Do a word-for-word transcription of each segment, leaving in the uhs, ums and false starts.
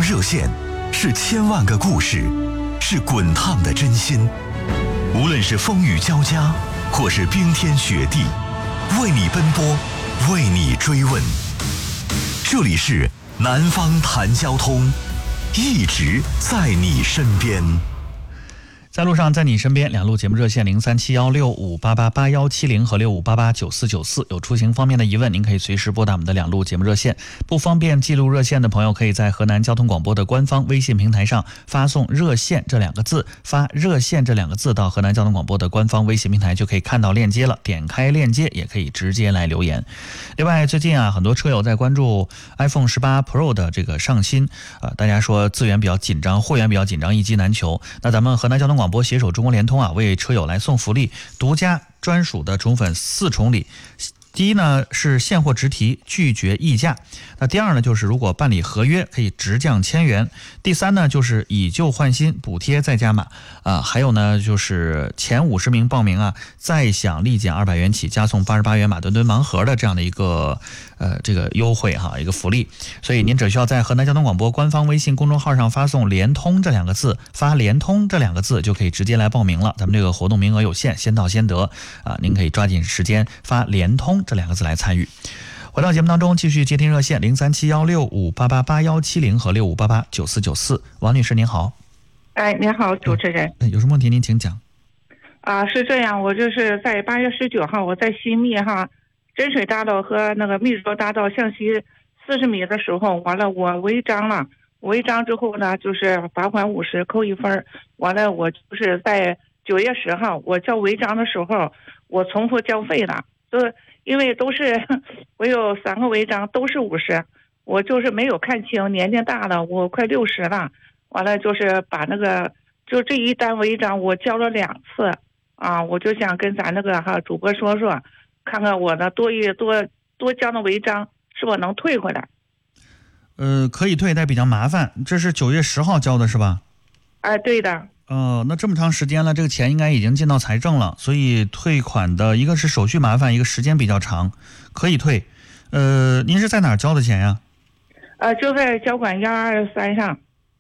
热线，是千万个故事，是滚烫的真心。无论是风雨交加，或是冰天雪地，为你奔波，为你追问。这里是南方谈交通，一直在你身边。 在路上，在你身边，两路节目热线零三七幺六五八八八幺七零和六五八八九四九四。有出行方面的疑问，您可以随时拨打我们的两路节目热线。不方便记录热线的朋友，可以在河南交通广播的官方微信平台上发送“热线”这两个字，发“热线”这两个字到河南交通广播的官方微信平台，就可以看到链接了。点开链接，也可以直接来留言。另外，最近啊，很多车友在关注 iPhone 十八 Pro 的这个上新，呃，大家说资源比较紧张，货源比较紧张，一机难求。那咱们河南交通广播携手中国联通啊，为车友来送福利，独家专属的宠粉四重礼。第一呢是现货直提，拒绝议价。那第二呢就是如果办理合约可以直降千元。第三呢就是以旧换新，补贴再加码啊。还有呢就是前五十名报名啊，再享立减二百元起，加送八十八元马墩墩盲盒的这样的一个呃这个优惠哈，一个福利。所以您只需要在河南交通广播官方微信公众号上发送联通这两个字，发联通这两个字就可以直接来报名了。咱们这个活动名额有限，先到先得啊，您可以抓紧时间发联通这两个字来参与。回到节目当中，继续接听热线零三七幺六五八八八幺七零和六五八八九四九四。王女士您好。 哎，您好，主持人。 哎，有什么问题您请讲。 啊，是这样，我就是在八月十九号，我在新密哈真水大道和那个密州大道向西四十米的时候，完了我违章了，违章之后呢，就是罚款五十，扣一分。完了，我就是在九月十号我交违章的时候，我重复交费了，就因为都是我有三个违章都是五十，我就是没有看清，年纪大了，我快六十了，完了就是把那个就这一单违章我交了两次啊，我就想跟咱那个哈主播说说，看看我的多一多多交的违章是否能退回来。 呃，可以退，但比较麻烦。这是九月十号交的是吧？ 哎，对的。 哦，那这么长时间了，这个钱应该已经进到财政了，所以退款的一个是手续麻烦，一个时间比较长，可以退。呃，您是在哪儿交的钱呀？ 呃，就在交管幺二三上。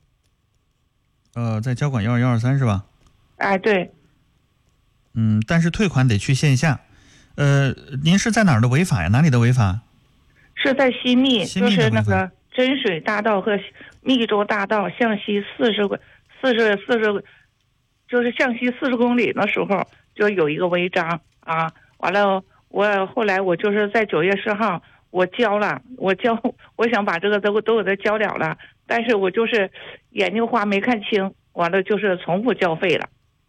呃，在交管幺二幺二三是吧？ 哎，对。 嗯，但是退款得去线下。呃，您是在哪儿的违法呀？哪里的违法？ 是在新密， 新密就是那个真水大道和密州大道向西四十个四十四十。就是向西四十公里的时候，就有一个违章啊。完了，我后来我就是在九月十号我交了，我交，我想把这个都都给他交了了，但是我就是眼睛花没看清，完了就是重复交费了。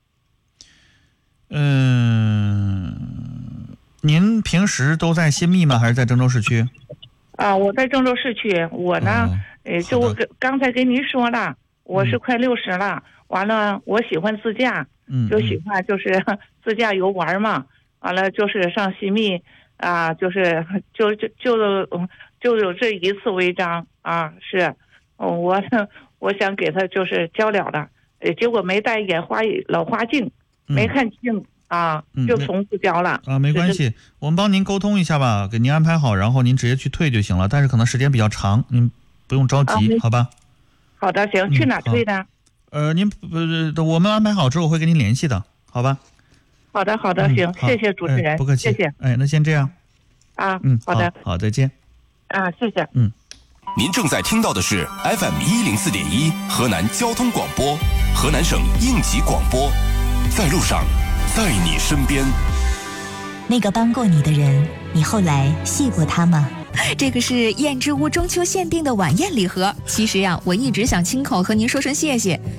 嗯，您平时都在新密吗？还是在郑州市区？ 啊，我在郑州市区。我呢， 哦、 呃，就我刚才跟您说了，我是快六十了。嗯，完了，我喜欢自驾，就喜欢就是自驾游玩嘛。完了就是上新密啊，就是就就就就有这一次违章啊，是，我我想给他就是交了的，呃，结果没带眼花老花镜，没看清啊，就重复交了。 啊，没关系，我们帮您沟通一下吧，给您安排好，然后您直接去退就行了。但是可能时间比较长，您不用着急，好吧？ 好的，行，去哪退的？ 呃，您呃，我们安排好之后会跟您联系的，好吧？ 好的，好的，行，嗯、谢谢主持人、 哎，不客气， 谢谢。 哎，那先这样。 啊， 嗯， 好的， 好，好，再见。 啊，谢谢。 嗯， 您正在听到的是 F M 一零四点一河南交通广播，河南省应急广播，在路上，在你身边。 那个帮过你的人，你后来谢过他吗？ 这个是燕之屋中秋限定的晚宴礼盒。其实呀、啊，我一直想亲口和您说声谢谢，